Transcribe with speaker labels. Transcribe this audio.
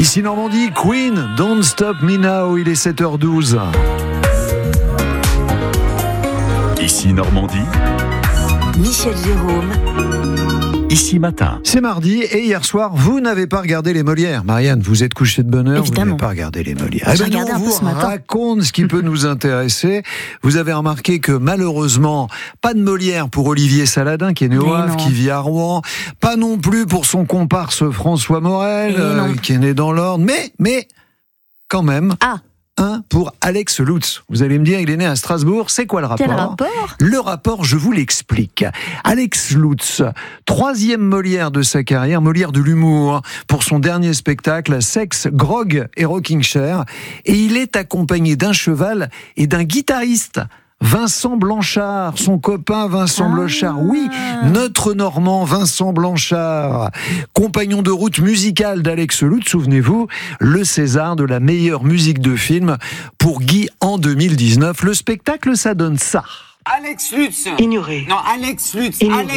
Speaker 1: Ici Normandie, Queen, Don't Stop Me Now, il est 7h12.
Speaker 2: Ici Normandie,
Speaker 3: Michel Jérôme.
Speaker 2: Ici Matin.
Speaker 1: C'est mardi et hier soir, vous n'avez pas regardé les Molières. Marianne, vous êtes couchée de bonne heure,
Speaker 3: Évidemment.
Speaker 1: vous n'avez pas regardé les Molières.
Speaker 3: J'ai regardé un peu ce matin.
Speaker 1: Raconte ce qui peut nous intéresser. Vous avez remarqué que malheureusement, pas de Molière pour Olivier Saladin, qui est né au
Speaker 3: Mais
Speaker 1: Havre,
Speaker 3: non.
Speaker 1: qui vit à Rouen. Pas non plus pour son comparse François Morel,
Speaker 3: Et non.
Speaker 1: qui est né dans l'Orne. Mais, quand même.
Speaker 3: Ah,
Speaker 1: Un pour Alex Lutz. Vous allez me dire, il est né à Strasbourg. C'est quoi le rapport?
Speaker 3: quel rapport?
Speaker 1: Le rapport, je vous l'explique. Alex Lutz, 3e Molière de sa carrière, Molière de l'humour, pour son dernier spectacle, Sex, Grog et Rocking Chair. Et il est accompagné d'un cheval et d'un guitariste. Vincent Blanchard, son copain Vincent Blanchard, oui, notre Normand Vincent Blanchard, compagnon de route musicale d'Alex Lutz, souvenez-vous, le César de la meilleure musique de film pour Guy en 2019. Le spectacle, ça donne ça.
Speaker 4: Alex Lutz.
Speaker 3: Ignoré.
Speaker 4: Non, Alex Lutz.
Speaker 3: Ignoré.
Speaker 4: Alex